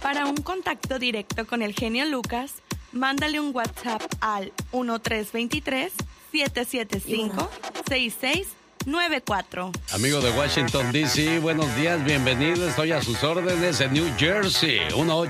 Para un contacto directo con el genio Lucas, mándale un WhatsApp al 1323-775-6694. Amigo de Washington, D.C., buenos días, bienvenido. Estoy a sus órdenes en New Jersey,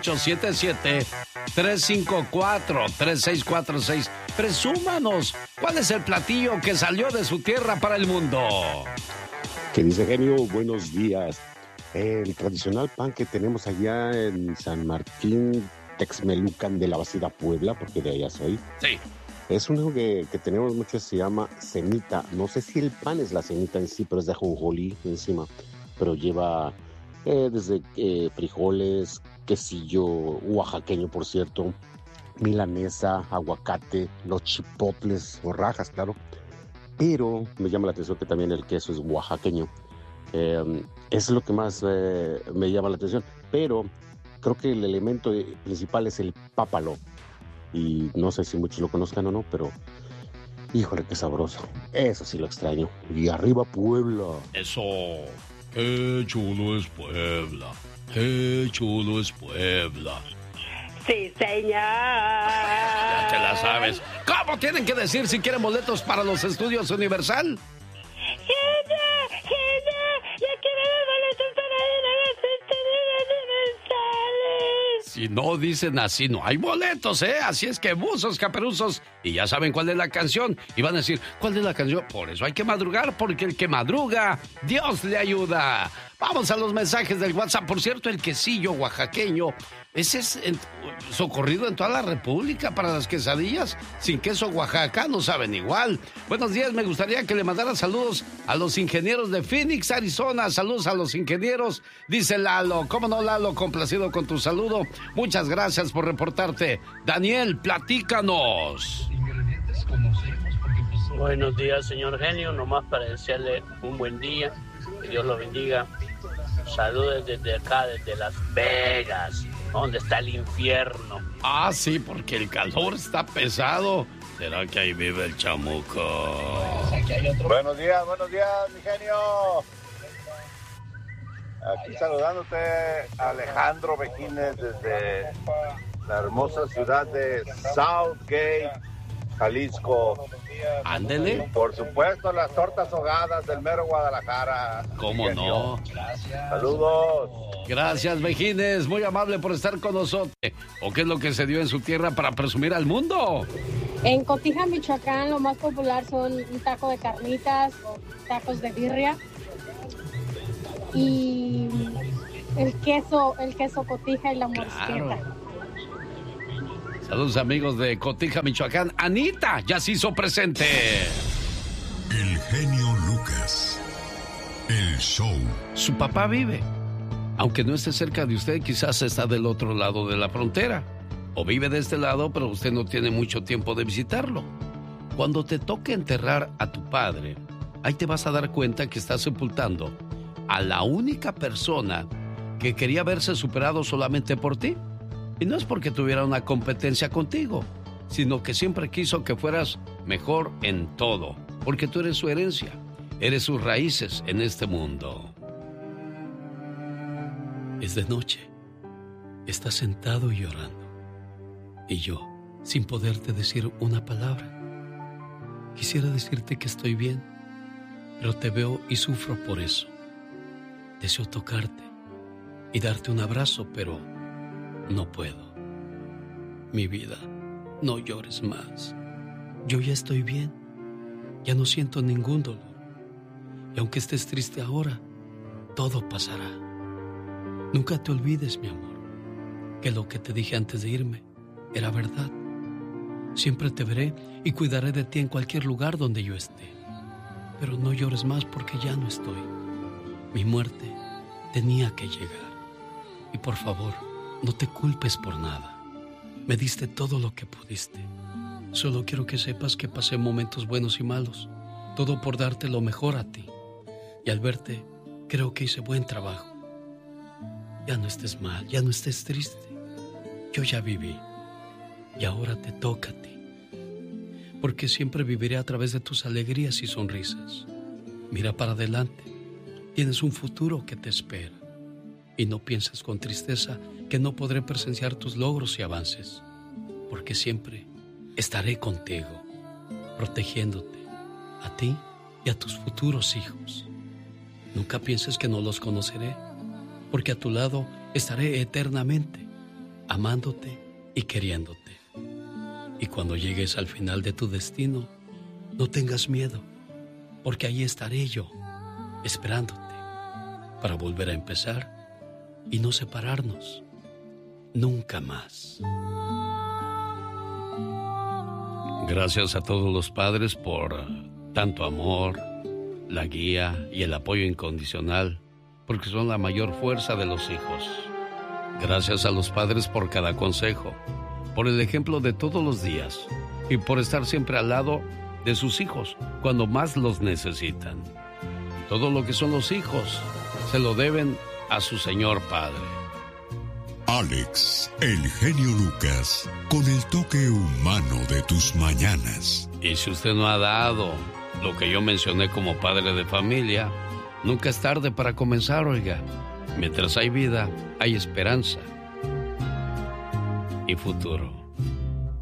1877-354-3646. Presúmanos, ¿cuál es el platillo que salió de su tierra para el mundo? ¿Qué dice, genio? Buenos días. El tradicional pan que tenemos allá en San Martín, Texmelucan de la Bastida, Puebla, porque de allá soy. Sí. Es uno que tenemos mucho, se llama semita. No sé si el pan es la semita en sí, pero es de ajonjolí encima. Pero lleva desde frijoles, quesillo oaxaqueño, por cierto, milanesa, aguacate, los chipotles o rajas, claro. Pero me llama la atención que también el queso es oaxaqueño. Es lo que más me llama la atención. Pero creo que el elemento principal es el pápalo. Y no sé si muchos lo conozcan o no, pero híjole, qué sabroso. Eso sí lo extraño. Y arriba Puebla. Eso. Qué chulo es Puebla. Qué chulo es Puebla. Sí, señor. Ya te la sabes. ¿Cómo tienen que decir si quieren boletos para los estudios Universal? Ya quiero boletos para ir a las estudios universales. Si no dicen así, no hay boletos, ¿eh? Así es que buzos, caperuzos, y ya saben cuál es la canción. Y van a decir, ¿cuál es la canción? Por eso hay que madrugar, porque el que madruga, Dios le ayuda. Vamos a los mensajes del WhatsApp. Por cierto, el quesillo oaxaqueño, ese es socorrido en toda la República para las quesadillas. Sin queso Oaxaca no saben igual. Buenos días, me gustaría que le mandara saludos a los ingenieros de Phoenix, Arizona. Saludos a los ingenieros, dice Lalo. ¿Cómo no, Lalo? Complacido con tu saludo. Muchas gracias por reportarte. Daniel, platícanos. Buenos días, señor genio. Nomás para desearle un buen día. Que Dios lo bendiga. Saludos desde acá, desde Las Vegas, donde está el infierno. Ah, sí, porque el calor está pesado. ¿Será que ahí vive el chamuco? Buenos días, mi genio. Aquí saludándote, Alejandro Bequines, desde la hermosa ciudad de Southgate, Jalisco. Ándele. Por supuesto, las tortas ahogadas del mero Guadalajara. ¿Cómo no? Saludos. Gracias, Vejines. Muy amable por estar con nosotros. ¿O qué es lo que se dio en su tierra para presumir al mundo? En Cotija, Michoacán, lo más popular son un taco de carnitas o tacos de birria. Y el queso Cotija y la mosqueta. Saludos, amigos de Cotija, Michoacán. Anita ya se hizo presente. El genio Lucas. El show. Su papá vive. Aunque no esté cerca de usted, quizás está del otro lado de la frontera. O vive de este lado, pero usted no tiene mucho tiempo de visitarlo. Cuando te toque enterrar a tu padre, ahí te vas a dar cuenta que estás sepultando a la única persona que quería verse superado solamente por ti. Y no es porque tuviera una competencia contigo, sino que siempre quiso que fueras mejor en todo, porque tú eres su herencia, eres sus raíces en este mundo. Es de noche, estás sentado y llorando, y yo, sin poderte decir una palabra, quisiera decirte que estoy bien, pero te veo y sufro por eso. Deseo tocarte y darte un abrazo, pero no puedo. Mi vida, no llores más. Yo ya estoy bien. Ya no siento ningún dolor. Y aunque estés triste ahora, todo pasará. Nunca te olvides, mi amor, que lo que te dije antes de irme era verdad. Siempre te veré y cuidaré de ti en cualquier lugar donde yo esté. Pero no llores más porque ya no estoy. Mi muerte tenía que llegar. Y por favor, no te culpes por nada. Me diste todo lo que pudiste. Solo quiero que sepas que pasé momentos buenos y malos. Todo por darte lo mejor a ti. Y al verte, creo que hice buen trabajo. Ya no estés mal, ya no estés triste. Yo ya viví. Y ahora te toca a ti. Porque siempre viviré a través de tus alegrías y sonrisas. Mira para adelante. Tienes un futuro que te espera. Y no pienses con tristeza que no podré presenciar tus logros y avances, porque siempre estaré contigo, protegiéndote, a ti y a tus futuros hijos. Nunca pienses que no los conoceré, porque a tu lado estaré eternamente, amándote y queriéndote. Y cuando llegues al final de tu destino, no tengas miedo, porque ahí estaré yo, esperándote, para volver a empezar y no separarnos nunca más. Gracias a todos los padres por tanto amor, la guía y el apoyo incondicional, porque son la mayor fuerza de los hijos. Gracias a los padres por cada consejo, por el ejemplo de todos los días y por estar siempre al lado de sus hijos cuando más los necesitan. Todo lo que son los hijos se lo deben a su señor padre. Alex, el genio Lucas, con el toque humano de tus mañanas. Y si usted no ha dado lo que yo mencioné como padre de familia, nunca es tarde para comenzar, oiga. Mientras hay vida, hay esperanza y futuro.